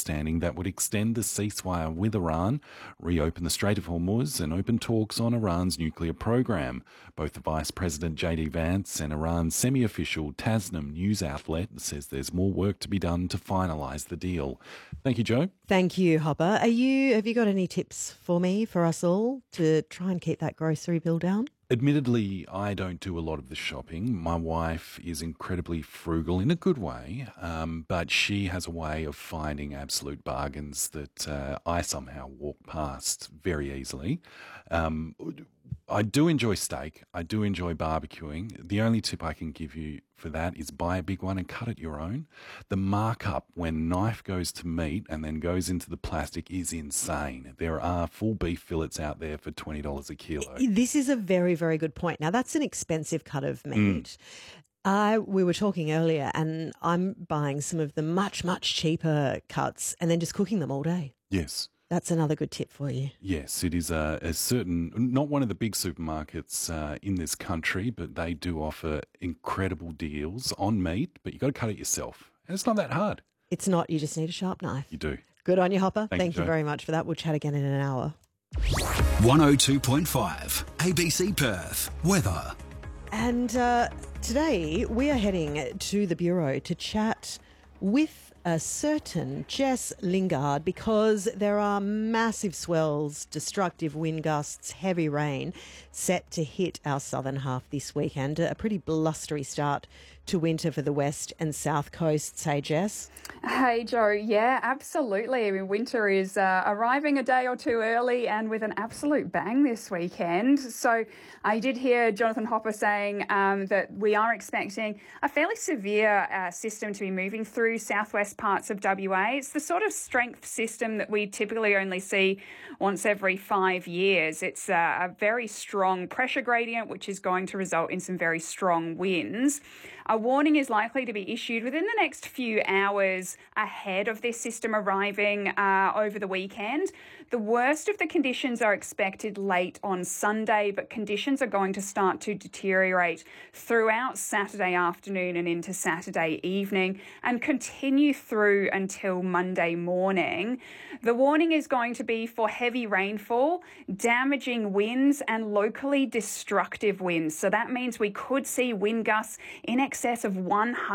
outstanding that would extend the ceasefire with Iran, reopen the Strait of Hormuz and open talks on Iran's nuclear program. Both the Vice President J.D. Vance and Iran's semi-official Tasnim news outlet says there's more work to be done to finalise the deal. Thank you, Joe. Thank you, Hopper. Have you got any tips for me, for us all, to try and keep that grocery bill down? Admittedly, I don't do a lot of the shopping. My wife is incredibly frugal in a good way, but she has a way of finding absolute bargains that I somehow walk past very easily. I do enjoy steak. I do enjoy barbecuing. The only tip I can give you for that is buy a big one and cut it your own. The markup when knife goes to meat and then goes into the plastic is insane. There are full beef fillets out there for $20 a kilo. This is a very, very good point. Now, that's an expensive cut of meat. We were talking earlier, and I'm buying some of the much, much cheaper cuts and then just cooking them all day. Yes. That's another good tip for you. Yes, it is a certain, not one of the big supermarkets in this country, but they do offer incredible deals on meat, but you've got to cut it yourself. And it's not that hard. It's not. You just need a sharp knife. You do. Good on you, Hopper. Thank you Joe. very much for that. We'll chat again in an hour. 102.5 ABC Perth. Weather. And today we are heading to the Bureau to chat with a certain Jess Lingard because there are massive swells, destructive wind gusts, heavy rain set to hit our southern half this weekend. A pretty blustery start to winter for the west and south coasts, hey Jess? Hey Joe, yeah, absolutely. I mean, winter is arriving a day or two early and with an absolute bang this weekend. So I did hear Jonathan Hopper saying that we are expecting a fairly severe system to be moving through southwest parts of WA. It's the sort of strength system that we typically only see once every 5 years. It's a very strong pressure gradient, which is going to result in some very strong winds. A warning is likely to be issued within the next few hours ahead of this system arriving over the weekend. The worst of the conditions are expected late on Sunday, but conditions are going to start to deteriorate throughout Saturday afternoon and into Saturday evening and continue through until Monday morning. The warning is going to be for heavy rainfall, damaging winds and locally destructive winds. So that means we could see wind gusts in excess of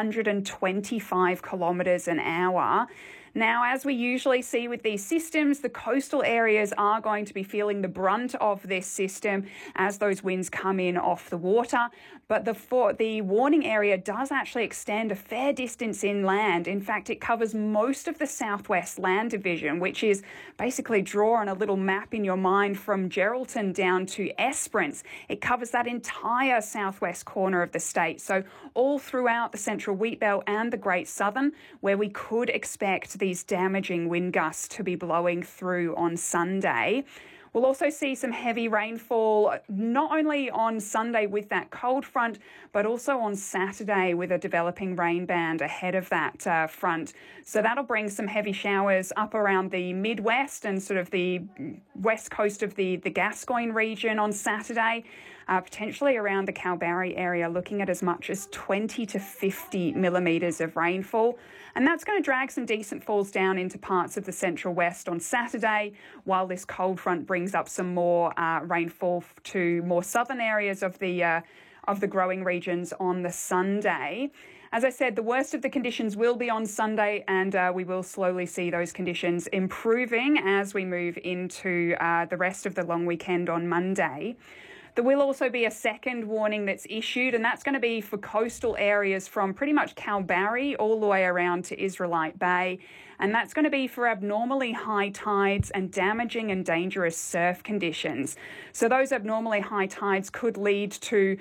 125 kilometres an hour. Now, as we usually see with these systems, the coastal areas are going to be feeling the brunt of this system as those winds come in off the water. But the warning area does actually extend a fair distance inland. In fact, it covers most of the southwest land division, which is basically draw on a little map in your mind from Geraldton down to Esperance. It covers that entire southwest corner of the state. So all throughout the central Wheatbelt and the Great Southern, where we could expect these damaging wind gusts to be blowing through on Sunday. We'll also see some heavy rainfall, not only on Sunday with that cold front, but also on Saturday with a developing rain band ahead of that front. So that'll bring some heavy showers up around the Midwest and sort of the west coast of the Gascoyne region on Saturday. Potentially around the Kalbarri area, looking at as much as 20 to 50 millimetres of rainfall. And that's going to drag some decent falls down into parts of the central west on Saturday, while this cold front brings up some more rainfall to more southern areas of the growing regions on the Sunday. As I said, the worst of the conditions will be on Sunday, and we will slowly see those conditions improving as we move into the rest of the long weekend on Monday. There will also be a second warning that's issued, and that's going to be for coastal areas from pretty much Kalbarri all the way around to Israelite Bay. And that's going to be for abnormally high tides and damaging and dangerous surf conditions. So those abnormally high tides could lead to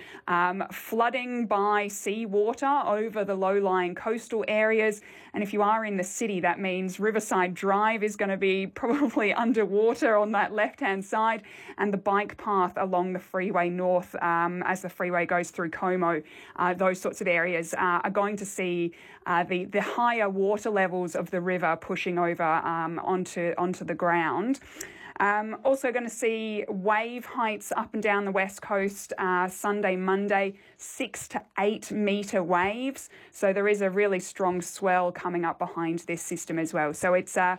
flooding by seawater over the low-lying coastal areas. And if you are in the city, that means Riverside Drive is going to be probably underwater on that left-hand side, and the bike path along the freeway north as the freeway goes through Como, those sorts of areas are going to see the higher water levels of the river pushing over onto the ground. Also going to see wave heights up and down the west coast Sunday, Monday, 6 to 8 metre waves. So there is a really strong swell coming up behind this system as well. So it's a